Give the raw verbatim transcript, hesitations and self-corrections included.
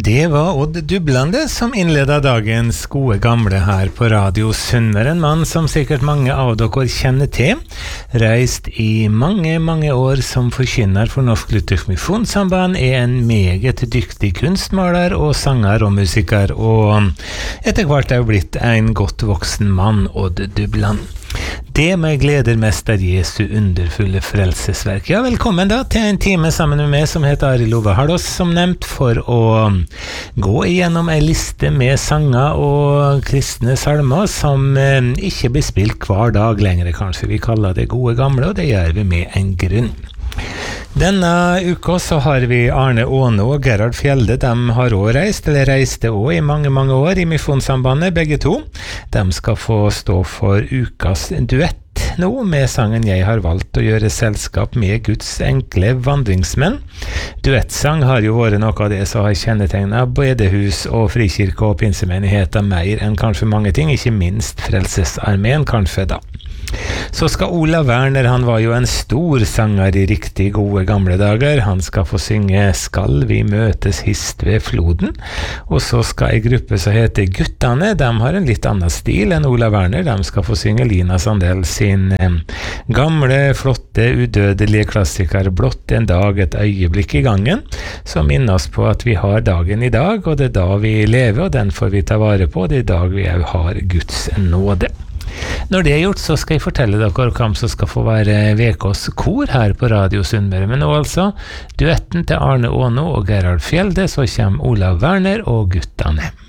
Det var Odd Dublande som innledet dagens gode gamle her på Radio Sunnmøre, en mann som sikkert mange av dere kjenner til, reist i mange, mange år som forkynner for Norsk Luthersk Misjonssamband, er en meget dyktig kunstmaler og sanger og musiker, og etter hvert er blitt en godt voksen mann, Odd Dublande. Det meg gleder mest er Jesu underfulle frelsesverk. Ja, velkommen da til en time sammen med meg som heter Arild Ove Hardås, som nevnt, for å gå igjennom en liste med sanger og kristne salmer som eh, ikke blir spilt hver dag lenger, kanskje. Vi kaller det gode gamle, og det gjør vi med en grunn. Denne uka så har vi Arne Aane og Gerhard Fjelde. De har også reist, eller reiste også i mange, mange år i Misjonssambandet, begge to. De skal få stå for ukas duett nå med sangen «Jeg har valgt å gjøre selskap med Guds enkle vandringsmenn». Duettsang har jo vært noe av det som har kjennetegnet bedehus og frikirke og pinsemenigheter mer enn kanskje mange ting, ikke minst Frelsesarmeen kanskje da. Så skal Olav Werner, han var jo en stor sanger i riktig gode gamle dager. Han skal få synge «Skal vi møtes hist ved floden», og så skal en gruppe som heter Guttane, de har en litt annen stil enn Olav Werner. De skal få synge Lina Sandell sin eh, gamle, flotte, udødelige klassiker «Blott en dag, et øyeblikk i gangen», som minner oss på at vi har dagen i dag, og det er da vi lever, og den får vi ta vare på. Det er i dag vi har Guds nåde. Når det er gjort, så skal jeg fortelle dere hvem som skal få være Vekås kor her på Radio Sunnmøre. Men nå altså, duetten til Arne Aane og Gerhard Fjelde, så kommer Olav Werner og Guttane.